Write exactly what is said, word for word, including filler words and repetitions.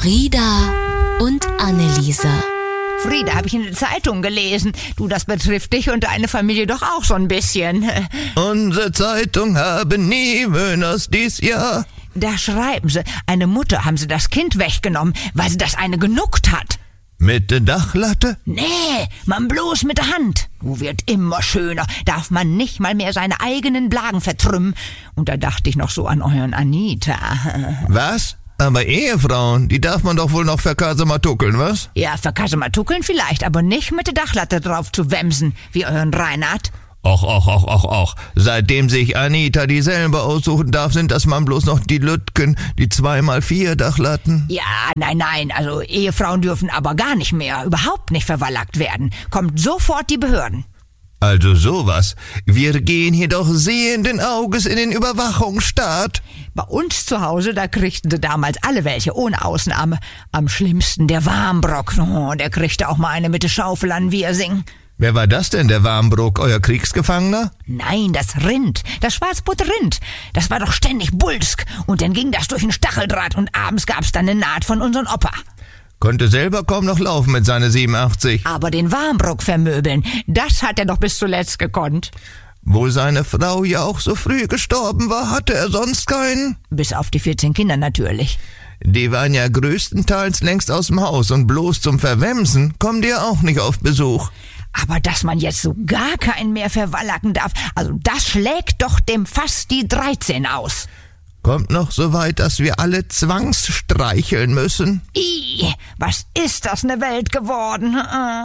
Frieda und Anneliese. Frieda, habe ich in der Zeitung gelesen. Du, das betrifft dich und deine Familie doch auch so ein bisschen. Unsere Zeitung haben nie Möhners dies Jahr. Da schreiben sie, eine Mutter haben sie das Kind weggenommen, weil sie das eine genuckt hat. Mit der Dachlatte? Nee, man bloß mit der Hand. Du, wird immer schöner, darf man nicht mal mehr seine eigenen Blagen vertrümmen. Und da dachte ich noch so an euren Anita. Was? Aber Ehefrauen, die darf man doch wohl noch verkasematuckeln, was? Ja, verkasematuckeln vielleicht, aber nicht mit der Dachlatte drauf zu wemsen, wie euren Reinhard. Och, och, och, och, och. Seitdem sich Anita die selber aussuchen darf, sind das man bloß noch die Lütken, die zweimal vier Dachlatten. Ja, nein, nein, also Ehefrauen dürfen aber gar nicht mehr, überhaupt nicht verwallackt werden. Kommt sofort die Behörden. Also sowas. Wir gehen hier doch sehenden Auges in den Überwachungsstaat. Bei uns zu Hause, da kriegten sie damals alle welche, ohne Ausnahme. Am schlimmsten der Warmbrock. Oh, der kriegte auch mal eine mit der Schaufel an Wirsing. Wer war das denn, der Warmbrock, euer Kriegsgefangener? Nein, das Rind, das Schwarzbrot-Rind. Das war doch ständig Bulsk. Und dann ging das durch den Stacheldraht und abends gab's dann eine Naht von unserem Opa. Konnte selber kaum noch laufen mit seine siebenundachtzig. Aber den Warmbrock vermöbeln, das hat er doch bis zuletzt gekonnt. Wo seine Frau ja auch so früh gestorben war, hatte er sonst keinen? Bis auf die vierzehn Kinder natürlich. Die waren ja größtenteils längst aus dem Haus und bloß zum Verwemsen kommen die ja auch nicht auf Besuch. Aber dass man jetzt so gar keinen mehr verwallacken darf, also das schlägt doch dem fast die dreizehn aus. Kommt noch so weit, dass wir alle zwangsstreicheln müssen? Ih, was ist das ne Welt geworden?